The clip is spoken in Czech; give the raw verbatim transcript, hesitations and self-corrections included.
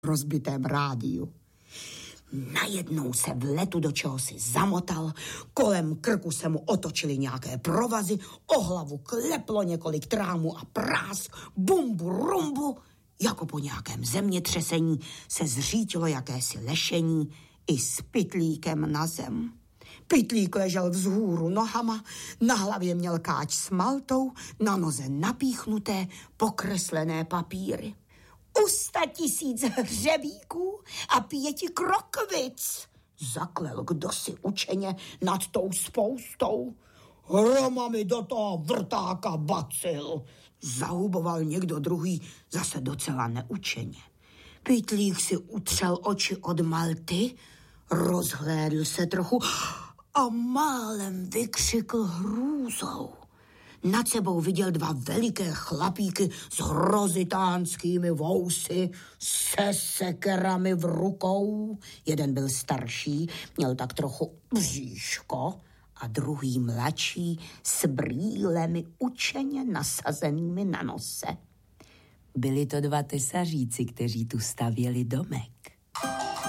rozbitém rádiu. Najednou se v letu do čeho si zamotal, kolem krku se mu otočily nějaké provazy, o hlavu kleplo několik trámů a prásk, bumbu, rumbu. Jako po nějakém zemětřesení se zřítilo jakési lešení i s pytlíkem na zem. Pytlík ležel vzhůru nohama, na hlavě měl káč s maltou, na noze napíchnuté, pokreslené papíry. U sta tisíc hřebíků a pěti krokvic, zaklel kdosi učeně nad tou spoustou. Hroma mi do toho vrtáka bacil, zahuboval někdo druhý, zase docela neučeně. Pytlík si utřel oči od malty, rozhlédl se trochu a málem vykřikl hrůzou. Nad sebou viděl dva veliké chlapíky s hrozitánskými vousy, se sekerami v rukou. Jeden byl starší, měl tak trochu bříško, a druhý mladší s brýlemi učeně nasazenými na nose. Byli to dva tesaříci, kteří tu stavěli domek.